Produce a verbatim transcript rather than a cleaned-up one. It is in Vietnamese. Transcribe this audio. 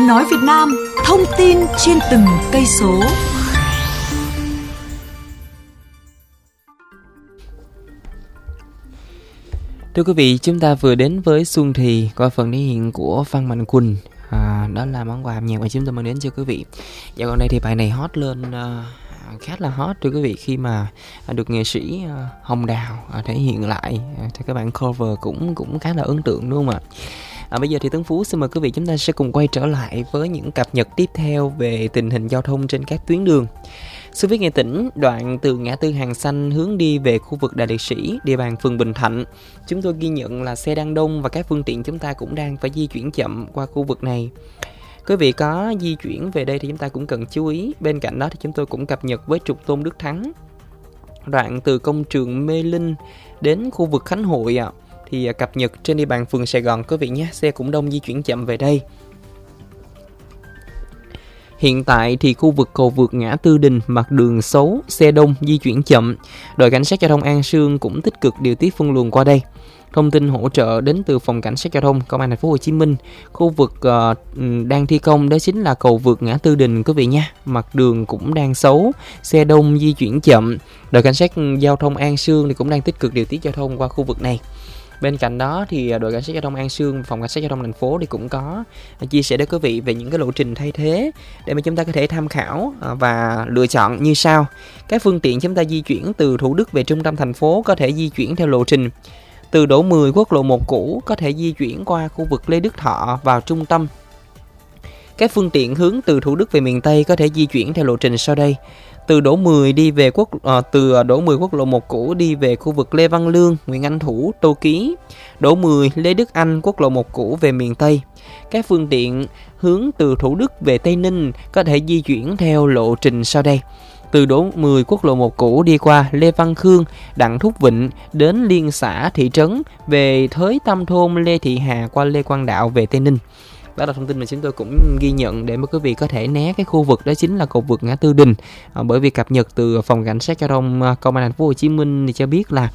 nói Việt Nam, thông tin trên từng cây số. Thưa quý vị, chúng ta vừa đến với Xuân Thì qua phần thể hiện của Phan Mạnh Quỳnh. À, đó là món quà âm nhạc mà chúng tôi mang đến cho quý vị. Dạo gần đây thì bài này hot lên, uh, khá là hot thưa quý vị, khi mà được nghệ sĩ uh, Hồng Đào uh, thể hiện lại. Uh, thì các bạn cover cũng cũng khá là ấn tượng đúng không ạ? À, bây giờ thì Tấn Phú xin mời quý vị chúng ta sẽ cùng quay trở lại với những cập nhật tiếp theo về tình hình giao thông trên các tuyến đường. Xe buýt Nghệ Tĩnh đoạn từ ngã tư Hàng Xanh hướng đi về khu vực Đại Liệt Sĩ, địa bàn phường Bình Thạnh. Chúng tôi ghi nhận là xe đang đông và các phương tiện chúng ta cũng đang phải di chuyển chậm qua khu vực này. Quý vị có di chuyển về đây thì chúng ta cũng cần chú ý. Bên cạnh đó thì chúng tôi cũng cập nhật với trục Tôn Đức Thắng, đoạn từ công trường Mê Linh đến khu vực Khánh Hội ạ. Thì cập nhật trên địa bàn phường Sài Gòn quý vị nhé, xe cũng đông di chuyển chậm về đây. Hiện tại thì khu vực cầu vượt ngã tư Đình mặt đường xấu, xe đông di chuyển chậm. Đội cảnh sát giao thông An Sương cũng tích cực điều tiết phân luồng qua đây. Thông tin hỗ trợ đến từ phòng cảnh sát giao thông công an thành phố Hồ Chí Minh. Khu vực uh, đang thi công đó chính là cầu vượt ngã tư Đình quý vị nha. Mặt đường cũng đang xấu, xe đông di chuyển chậm. Đội cảnh sát giao thông An Sương thì cũng đang tích cực điều tiết giao thông qua khu vực này. Bên cạnh đó thì đội cảnh sát giao thông An Sương, phòng cảnh sát giao thông thành phố thì cũng có chia sẻ đến quý vị về những cái lộ trình thay thế để mà chúng ta có thể tham khảo và lựa chọn như sau. Các phương tiện chúng ta di chuyển từ Thủ Đức về trung tâm thành phố có thể di chuyển theo lộ trình từ Đỗ mười quốc lộ một cũ, có thể di chuyển qua khu vực Lê Đức Thọ vào trung tâm. Các phương tiện hướng từ Thủ Đức về miền Tây có thể di chuyển theo lộ trình sau đây. Từ Đỗ mười đi về quốc uh, từ Đỗ mười quốc lộ một cũ đi về khu vực Lê Văn Lương, Nguyễn Anh Thủ, Tô Ký. Đỗ mười Lê Đức Anh quốc lộ một cũ về miền Tây. Các phương tiện hướng từ Thủ Đức về Tây Ninh có thể di chuyển theo lộ trình sau đây. Từ Đỗ mười quốc lộ một cũ đi qua Lê Văn Khương, Đặng Thúc Vịnh đến liên xã thị trấn, về Thới Tam Thôn, Lê Thị Hà qua Lê Quang Đạo về Tây Ninh. Đó là thông tin mà chúng tôi cũng ghi nhận để mà quý vị có thể né cái khu vực đó chính là cầu vượt ngã tư Đình. À, bởi vì cập nhật từ phòng cảnh sát giao thông công an thành phố Hồ Chí Minh thì cho biết là